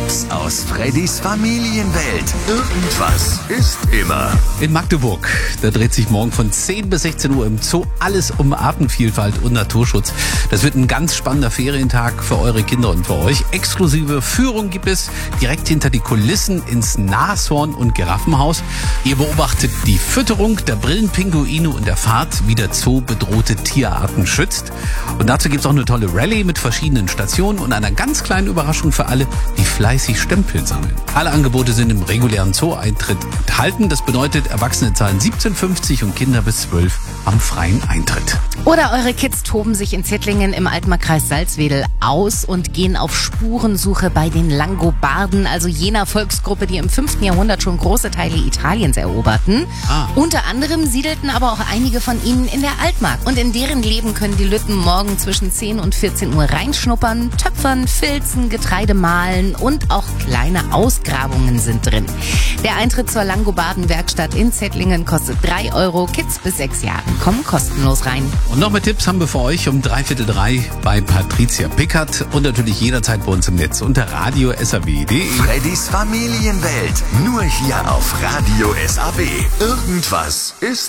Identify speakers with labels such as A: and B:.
A: Tipps aus Freddys Familienwelt. Irgendwas ist immer.
B: In Magdeburg, da dreht sich morgen von 10 bis 16 Uhr im Zoo alles um Artenvielfalt und Naturschutz. Das wird ein ganz spannender Ferientag für eure Kinder und für euch. Exklusive Führung gibt es direkt hinter die Kulissen ins Nashorn- und Giraffenhaus. Ihr beobachtet die Fütterung der Brillenpinguine und erfahrt, wie der Zoo bedrohte Tierarten schützt. Und dazu gibt es auch eine tolle Rallye mit verschiedenen Stationen und einer ganz kleinen Überraschung für alle, die fleißig Stempel sammeln. Alle Angebote sind im regulären Zoo-Eintritt enthalten. Das bedeutet, Erwachsene zahlen 17,50 und Kinder bis 12 am freien Eintritt.
C: Oder eure Kids toben sich in Zittlingen im Altmarkkreis Salzwedel aus und gehen auf Spurensuche bei den Langobarden, also jener Volksgruppe, die im 5. Jahrhundert schon große Teile Italiens eroberten. Unter anderem siedelten aber auch einige von ihnen in der Altmark. Und in deren Leben können die Lütten morgen zwischen 10 und 14 Uhr reinschnuppern, töpfern, filzen, Getreide mahlen und auch kleine Ausgrabungen sind drin. Der Eintritt zur Langobarden-Werkstatt in Zittlingen kostet 3 €. Kids bis 6 Jahren kommen kostenlos rein.
B: Und noch mehr Tipps haben wir für euch um 2:45 bei Patricia Pickert und natürlich jederzeit bei uns im Netz unter radio.saw.de.
A: Freddys Familienwelt. Nur hier auf Radio SAW. Irgendwas ist